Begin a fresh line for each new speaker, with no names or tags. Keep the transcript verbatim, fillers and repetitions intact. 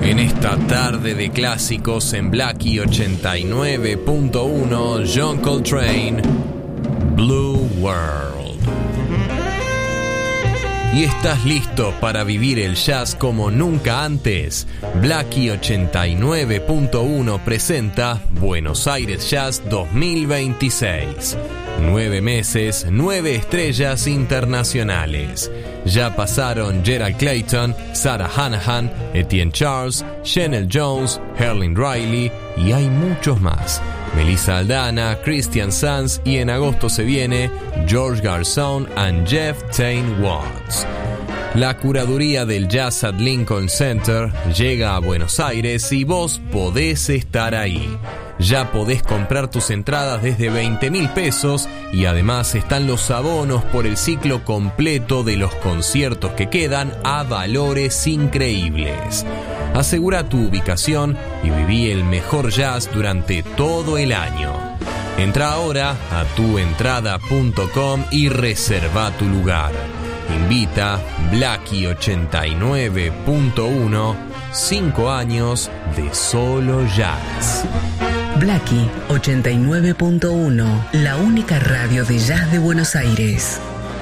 En esta tarde de clásicos en Blackie ochenta y nueve punto uno, John Coltrane, Blue World. ¿Y estás listo para vivir el jazz como nunca antes? Blackie ochenta y nueve punto uno presenta Buenos Aires Jazz dos mil veintiséis. Nueve meses, nueve estrellas internacionales. Ya pasaron Gerald Clayton, Sarah Hanahan, Etienne Charles, Chanel Jones, Herlin Riley y hay muchos más. Melissa Aldana, Christian Sanz y en agosto se viene George Garzón and Jeff Tain Watts. La curaduría del Jazz at Lincoln Center llega a Buenos Aires y vos podés estar ahí. Ya podés comprar tus entradas desde veinte mil pesos y además están los abonos por el ciclo completo de los conciertos que quedan a valores increíbles. Asegura tu ubicación y viví el mejor jazz durante todo el año. Entra ahora a tu entrada punto com y reserva tu lugar. Invita Blackie ochenta y nueve punto uno, cinco años de solo jazz.
Blackie ochenta y nueve punto uno, la única radio de jazz de Buenos Aires.